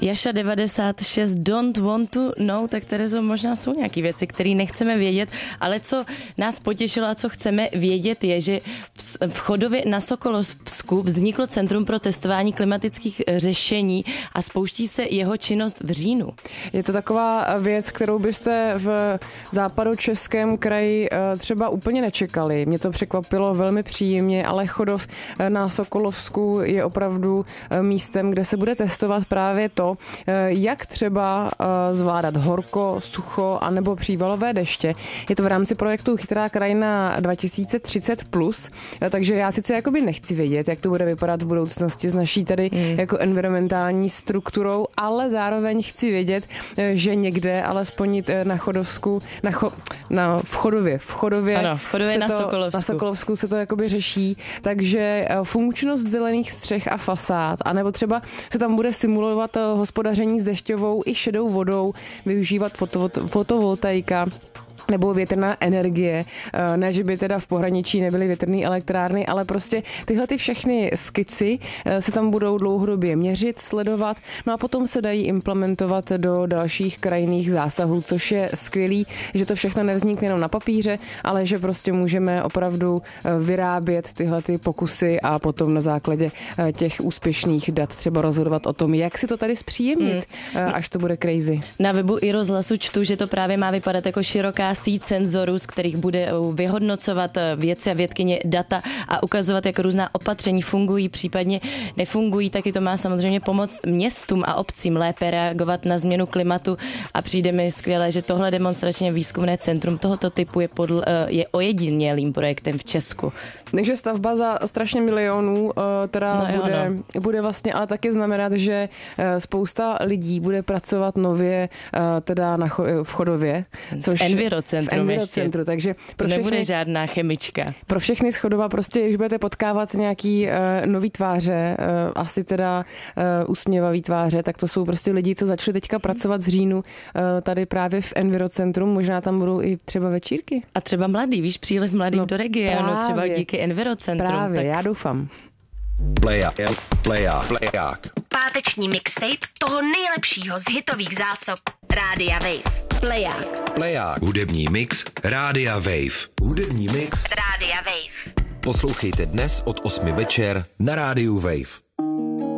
Jaša 96 don't want to know, tak Terezo, možná jsou nějaké věci, které nechceme vědět, ale co nás potěšilo a co chceme vědět je, že v Chodově na Sokolovsku vzniklo Centrum pro testování klimatických řešení a spouští se jeho činnost v říjnu. Je to taková věc, kterou byste v západočeském kraji třeba úplně nečekali. Mě to překvapilo velmi příjemně, ale Chodov na Sokolovsku je opravdu místem, kde se bude testovat právě to, jak třeba zvládat horko, sucho anebo přívalové deště. Je to v rámci projektu Chytrá krajina 2030+, takže já sice jakoby nechci vědět, jak to bude vypadat v budoucnosti s naší tady jako environmentální strukturou, ale zároveň chci vědět, že někde, alespoň na Chodovsku, v Chodově ano, v Chodově na Sokolovsku se to jakoby řeší, takže funkčnost zelených střech a fasád, anebo třeba se tam bude simulovat hospodaření s dešťovou i šedou vodou, využívat fotovoltaika nebo větrná energie. Ne, že by teda v pohraničí nebyly větrné elektrárny, ale prostě tyhle ty všechny skici se tam budou dlouhodobě měřit, sledovat, no a potom se dají implementovat do dalších krajinných zásahů, což je skvělý, že to všechno nevznikne jenom na papíře, ale že prostě můžeme opravdu vyrábět tyhle ty pokusy a potom na základě těch úspěšných dat třeba rozhodovat o tom, jak si to tady zpříjemnit, až to bude crazy. Na webu i rozhlasu čtu, že to právě má vypadat jako široká síť senzorů, z kterých bude vyhodnocovat vědci a vědkyně data a ukazovat, jak různá opatření fungují, případně nefungují, taky to má samozřejmě pomoct městům a obcím lépe reagovat na změnu klimatu a přijde mi skvěle, že tohle demonstračně výzkumné centrum tohoto typu je ojedinělým projektem v Česku. Takže stavba za strašně milionů bude vlastně ale taky znamenat, že spousta lidí bude pracovat nově teda v Chodově, což Envirocentru, takže to nebude žádná chemička. Pro všechny z Chodova prostě, když budete potkávat nějaký nový tváře, asi teda usměvavý tváře, tak to jsou prostě lidi, co začali teďka pracovat v říjnu tady právě v Envirocentru, možná tam budou i třeba večírky. A třeba mladý, víš, příliv mladých do regionu, třeba díky Envirocentrum. Právě, tak... já doufám. Pleják. Páteční mixtape toho nejlepšího z hitových zásob Rádia Wave. Pleják. Hudební mix Rádia Wave. Poslouchejte dnes od 8 večer na Rádiu Wave.